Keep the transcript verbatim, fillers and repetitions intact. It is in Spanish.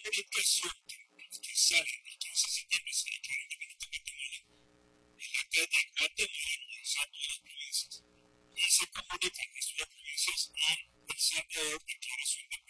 comunicación que, que sale el quince de septiembre, se declara independiente Guatemala, es la que de Guatemala el salto de las provincias. Y se comunica al resto de las provincias en el, la declaración de